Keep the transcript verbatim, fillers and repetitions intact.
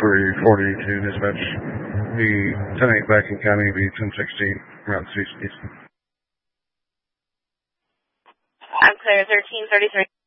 three forty-two, dispatch. The ten eight back in county, be ten sixteen, around east. I'm clear, thirteen thirty-three.